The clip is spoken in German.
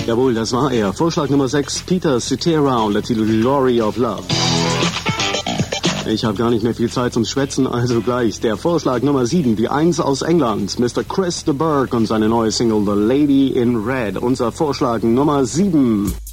Jawohl, das war er. Vorschlag Nummer 6, Peter Cetera und der Titel Glory of Love. Ich habe gar nicht mehr viel Zeit zum Schwätzen, also gleich. Der Vorschlag Nummer 7, die 1 aus England, Mr. Chris de Burgh und seine neue Single The Lady in Red. Unser Vorschlag Nummer 7.